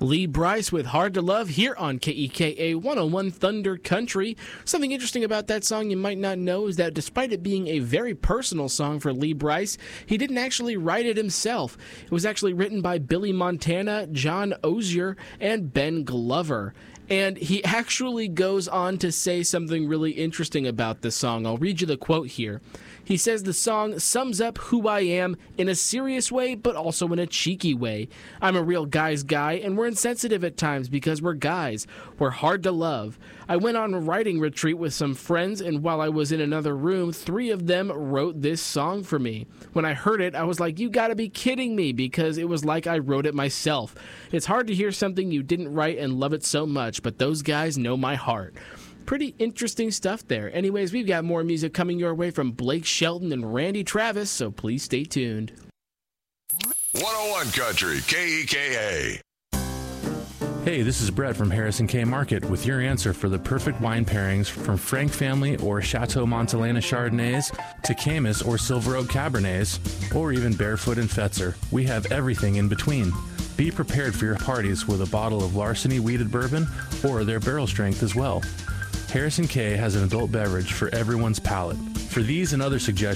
Lee Brice with Hard to Love here on KEKA 101 Thunder Country. Something interesting about that song you might not know is that despite it being a very personal song for Lee Brice, he didn't actually write it himself. It was actually written by Billy Montana, John Ozier, and Ben Glover. And he actually goes on to say something really interesting about this song. I'll read you the quote here. He says the song sums up who I am in a serious way, but also in a cheeky way. I'm a real guy's guy, and we're insensitive at times because we're guys. We're hard to love. I went on a writing retreat with some friends, and while I was in another room, 3 of them wrote this song for me. When I heard it, I was like, you gotta be kidding me, because it was like I wrote it myself. It's hard to hear something you didn't write and love it so much, but those guys know my heart. Pretty interesting stuff there. Anyways, we've got more music coming your way from Blake Shelton and Randy Travis, so please stay tuned. 101 Country, KEKA. Hey, this is Brett from Harrison K Market with your answer for the perfect wine pairings from Frank Family or Chateau Montelena Chardonnays to Camus or Silver Oak Cabernets or even Barefoot and Fetzer. We have everything in between. Be prepared for your parties with a bottle of Larceny Wheated Bourbon or their barrel strength as well. Harrison K has an adult beverage for everyone's palate. For these and other suggestions,